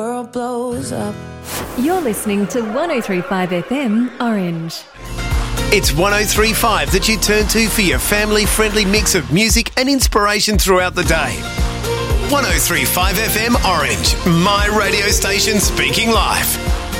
world blows up. You're listening to 103.5 FM Orange. It's 103.5 that you turn to for your family-friendly mix of music and inspiration throughout the day. 103.5 FM Orange, my radio station speaking live.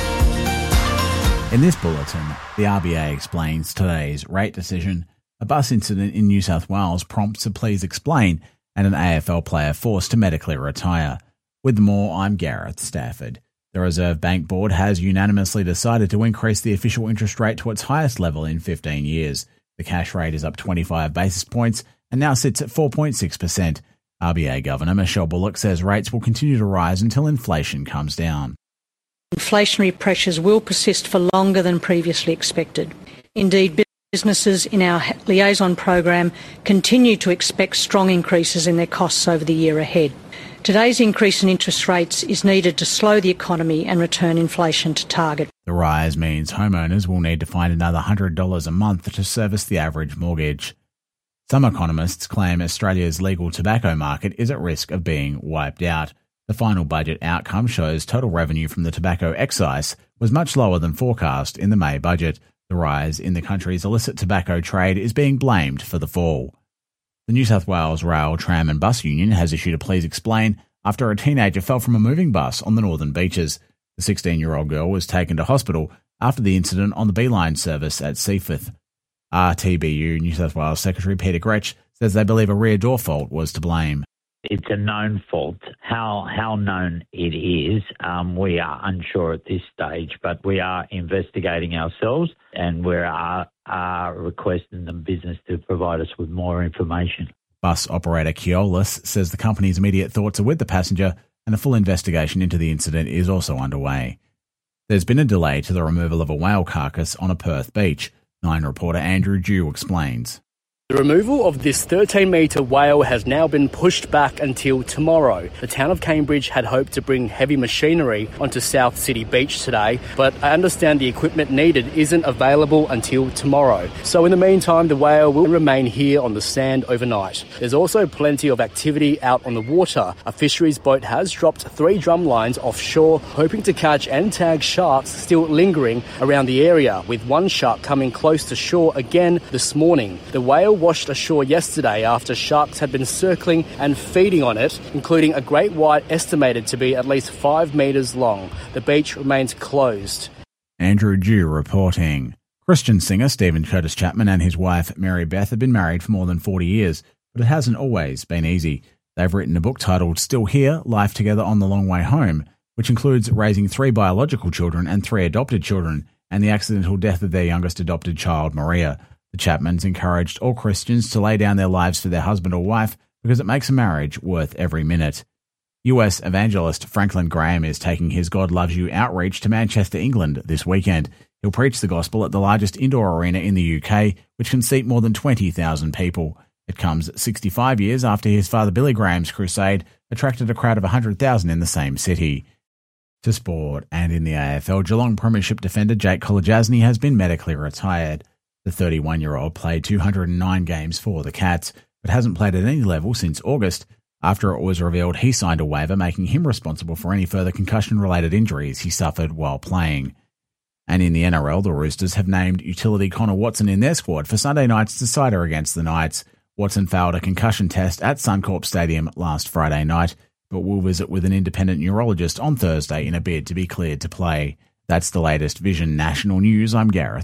In this bulletin, the RBA explains today's rate decision, a bus incident in New South Wales prompts a please explain, and an AFL player forced to medically retire. With more, I'm Gareth Stafford. The Reserve Bank Board has unanimously decided to increase the official interest rate to its highest level in 15 years. The cash rate is up 25 basis points and now sits at 4.6%. RBA Governor Michelle Bullock says rates will continue to rise until inflation comes down. Inflationary pressures will persist for longer than previously expected. Indeed, businesses in our liaison program continue to expect strong increases in their costs over the year ahead. Today's increase in interest rates is needed to slow the economy and return inflation to target. The rise means homeowners will need to find another $100 a month to service the average mortgage. Some economists claim Australia's legal tobacco market is at risk of being wiped out. The final budget outcome shows total revenue from the tobacco excise was much lower than forecast in the May budget. The rise in the country's illicit tobacco trade is being blamed for the fall. The New South Wales Rail, Tram and Bus Union has issued a please explain after a teenager fell from a moving bus on the northern beaches. The 16-year-old girl was taken to hospital after the incident on the B-Line service at Seaforth. RTBU New South Wales Secretary Peter Gretsch says they believe a rear door fault was to blame. It's a known fault. How known it is, we are unsure at this stage, but we are investigating ourselves and we are requesting the business to provide us with more information. Bus operator Keolis says the company's immediate thoughts are with the passenger and a full investigation into the incident is also underway. There's been a delay to the removal of a whale carcass on a Perth beach. Nine reporter Andrew Dew explains. The removal of this 13-metre whale has now been pushed back until tomorrow. The town of Cambridge had hoped to bring heavy machinery onto South City Beach today, but I understand the equipment needed isn't available until tomorrow. So in the meantime, the whale will remain here on the sand overnight. There's also plenty of activity out on the water. A fisheries boat has dropped 3 drum lines offshore, hoping to catch and tag sharks still lingering around the area, with one shark coming close to shore again this morning. The whale washed ashore yesterday after sharks had been circling and feeding on it, including a great white estimated to be at least 5 metres long. The beach remains closed. Andrew Dew reporting. Christian singer Stephen Curtis Chapman and his wife Mary Beth have been married for more than 40 years, but it hasn't always been easy. They've written a book titled Still Here, Life Together on the Long Way Home, which includes raising 3 biological children and 3 adopted children, and the accidental death of their youngest adopted child, Maria. The Chapmans encouraged all Christians to lay down their lives for their husband or wife because it makes a marriage worth every minute. US evangelist Franklin Graham is taking his God Loves You outreach to Manchester, England this weekend. He'll preach the gospel at the largest indoor arena in the UK, which can seat more than 20,000 people. It comes 65 years after his father Billy Graham's crusade attracted a crowd of 100,000 in the same city. To sport, and in the AFL, Geelong Premiership defender Jake Kolodjasny has been medically retired. The 31-year-old played 209 games for the Cats, but hasn't played at any level since August, after it was revealed he signed a waiver making him responsible for any further concussion-related injuries he suffered while playing. And in the NRL, the Roosters have named utility Connor Watson in their squad for Sunday night's decider against the Knights. Watson failed a concussion test at Suncorp Stadium last Friday night, but will visit with an independent neurologist on Thursday in a bid to be cleared to play. That's the latest Vision National News. I'm Gareth.